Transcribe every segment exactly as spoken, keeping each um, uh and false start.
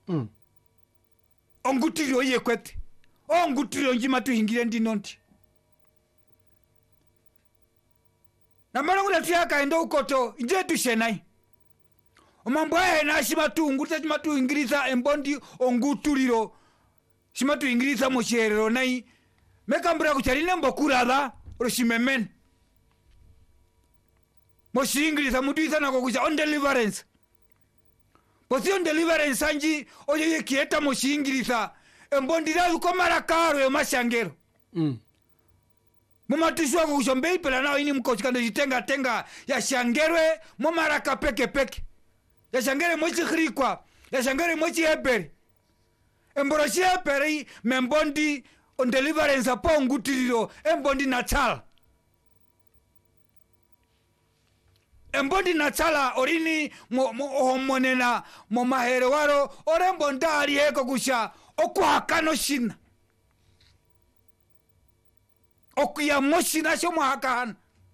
Mm. Ongutirio yekwete. Ongutirio njima tuhingire ndinondi. Na marangu na tuyaka endo ukoto. Nje tushenai. Omambo ahe na shima tu unguta shima tu ingirisa embondi onguturiro. Shima tu ingirisa mosherero nai. Meka mbura kucharine mbokurada. Oroshimemene. Moshi ingirisa mutu isa na kukusha on deliverance. Posi on deliverance anji oye ye kieta moshi ingirisa. Embondira uko marakaro ya mashangero. Mm. Mumatiswa kukushombe ipela nao ini mkochikando jitenga tenga ya shangerwe mumaraka peke peke. Ya shangere mochi khirikwa. Ya shangere mochi eberi. Emboroshi eberi membondi on deliverance apo ngutiriro. Embondi nachala. Embondi nachala orini mo, mo, homonena mo mahere waro. Ore mbonda arieko kusha. Oku hakano shina. Oku ya moshina shomo hakahana.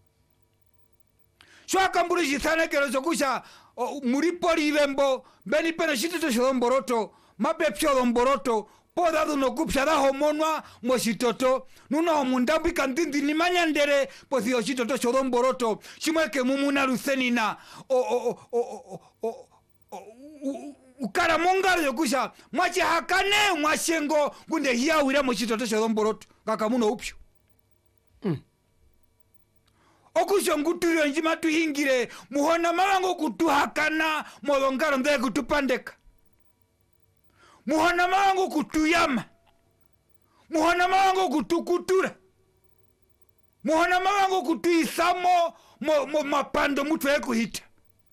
Shwaka mburu jithane kero zokusha. Muripori ibembo. Beni pena shitito shodomboroto. Mabepsho domboroto. Poda duno kupsha da homonwa moshitoto. Nuno homundambi kandindi ni manyandere. Pothi oshitoto shodomboroto. Shimweke mumuna lusenina. O o o o o o ukara mongaro yokusha. Mwachi hakane mwashengo. Gunde hiya uire moshitoto shodomboroto. Kakamuno upsho. Mm. Okusho nguturio njima tuhingire. Muhona mawango kutuhakana. Molongaro ndhe kutupandeka. Muhona mawango kutuyama. Muhona mawango kutukutura. Muhona mawango kutuisamo mo, mo mapando mutu eku hita.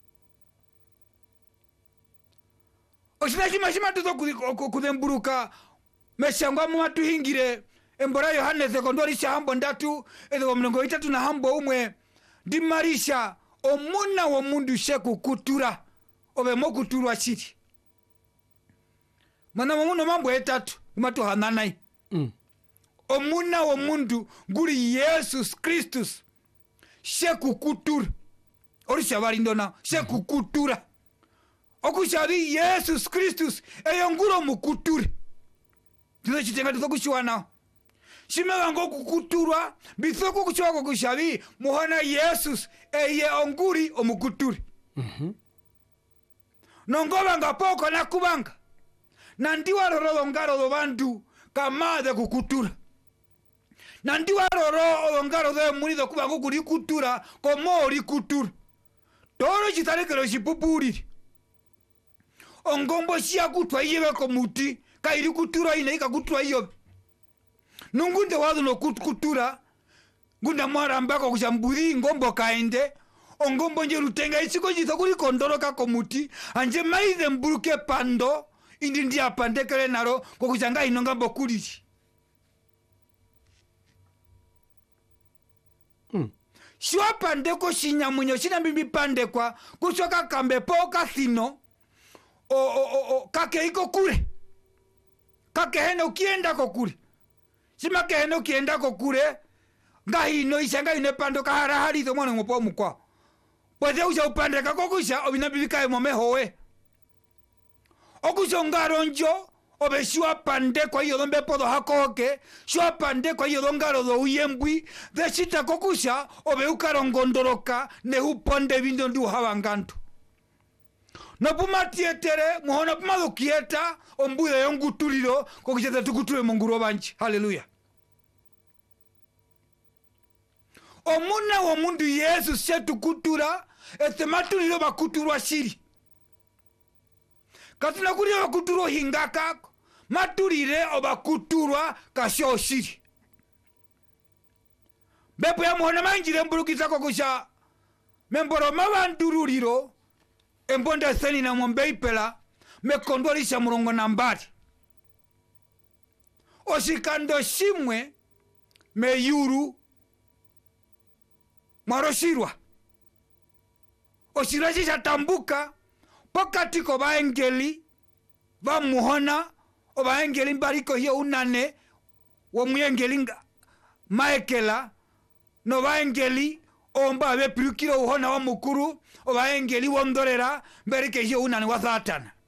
Oshina shima shima tuzo kudemburuka. Meshangwa mwatu hingire. Embora Yohane sekondori shahambo ndatu. Ezo mlongo itatu na hambo umwe. Dimarisha omuna wa mundu sheku kutura. Obe mo kuturwa chiri. Mana mamuno mambo etatu. Umatu hananai. Mm. Omuna wa mundu guri Yesus Kristus. Sheku kutura. Orisha warindona. Sheku mm-hmm. kutura. Okushavi Yesus Kristus. Eyo nguro mukutura. Tuzo chitenga tuzo kushiwa nao. Shime wango kukuturwa. Bithoku kuchwa kukushavi. Muhona Yesus. Eye onguri omukuturi. Mhm. Nongoba nga poko na kubanga. Nandiwa roro ngaro do bandu. Kamade kukutura. Nandiwa roro ngaro do munido kubangu kuri kutura. Komo ori kutura. Toro chitare kero shipupuri. Ongombo shia kutwa iyewe komuti. Kairi kutura ina ika kutura iyobe. Nungunde wadu no kutura. Ngunda mwara mbako kushamburi ngombo kaende. Ongombo nje rutenga ichiko jito kuri kondoro kako muti. Anje maize mburuke pando. Indi ndia pandekele naro. Kukushanga inonga mbokurishi. Mm. Shua pandeko shinya munyo. Shina mbibi pandekwa. Kushoka kambe poka sino. O o o o. Kake iko kure. Kake heno kienda kokure. Sima keheno kienda kokure. Ngahi no ishanga ine pando kahara hari to mwana ngopo mukwa. Pwede usha upande kakokusha obinabibika emome howe. Okusha ngaronjo obeshua pande kwa hiyo dombe podo hakoke. Shua pande kwa hiyo dongaro do uyembwi. Deshita kokusha obe ukarongondoroka ne uponde bindo ndu hawangantu. No puma tietere muhona puma do kieta ombuye yonguturiro kokusheta tukuture monguro banchi. Hallelujah. Omuna wa mundu Yesu shetu kutura. Ete maturiro bakuturwa shiri. Katuna kuri bakuturo hingaka. Maturire obakuturwa kasho shiri. Bepo ya muhona manjire mbulukisa kokusha. Memboro mabandururiro. Embonda seni na mwambe ipela. Mekondorisha murongo nambari. Oshikando shimwe. Meyuru. Maroshirwa. Oshirashi shatambuka. Pokati ko baengeli. Va muhona. O baengeli mbariko hiyo unane. Wa muengelinga. Maekela. No baengeli. Omba we pirukiro uhona wa mukuru. O baengeli wondorera. Mberike hiyo unane wa satana.